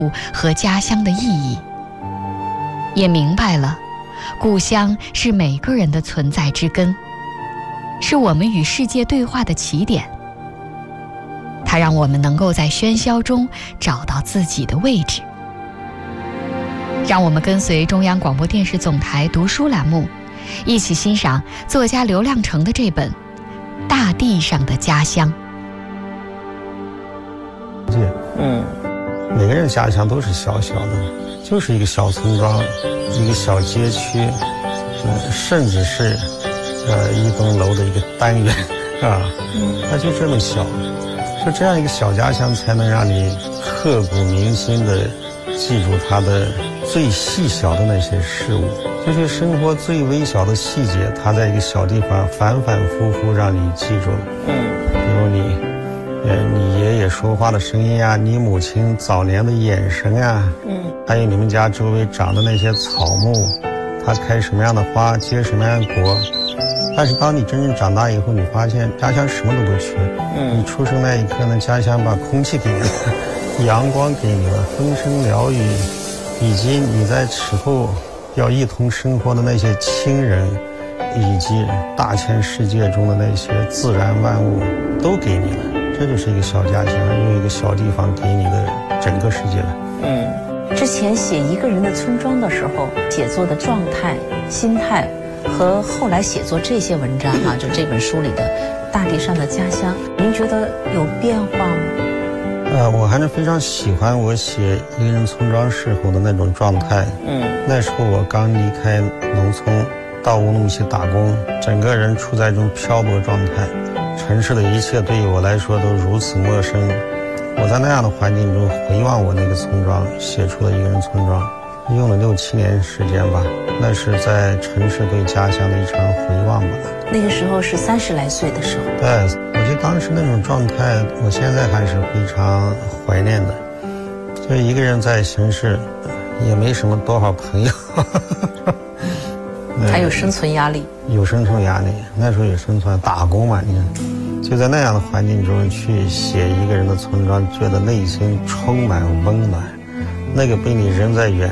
和家乡的意义，也明白了故乡是每个人的存在之根，是我们与世界对话的起点。它让我们能够在喧嚣中找到自己的位置。让我们跟随中央广播电视总台读书栏目，一起欣赏作家刘亮程的这本《大地上的家乡》。 每个人家乡都是小小的，就是一个小村庄，一个小街区，甚至是一栋楼的一个单元啊，它就这么小。就这样一个小家乡，才能让你刻骨铭心的记住它的最细小的那些事物，就是生活最微小的细节，它在一个小地方反反复复让你记住。比如你爷爷说话的声音啊，你母亲早年的眼神啊，还有你们家周围长的那些草木，它开什么样的花，结什么样的果。但是当你真正长大以后，你发现家乡什么都不缺。你出生那一刻呢，家乡把空气给你了，阳光给你了，风声鸟语，以及你在此后要一同生活的那些亲人，以及大千世界中的那些自然万物都给你了。这就是一个小家乡，用一个小地方给你的整个世界了。 之前写一个人的村庄的时候，写作的状态、心态和后来写作这些文章就这本书里的大地上的家乡，您觉得有变化吗？ 我还是非常喜欢我写一个人村庄时候的那种状态。那时候我刚离开农村到乌鲁木齐打工，整个人处在一种漂泊状态，城市的一切对于我来说都如此陌生。我在那样的环境中回望我那个村庄，写出了一个人村庄，用了6、7年时间吧。那是在城市对家乡的一场回望吧。 那个时候是30来岁的时候。 对，我觉得当时那种状态，我现在还是非常怀念的。就一个人在城市，也没什么多少朋友， 还有生存压力。 有生存压力，那时候有生存打工嘛，你看，就在那样的环境中去写一个人的村庄，觉得内心充满温暖。那个被你人在远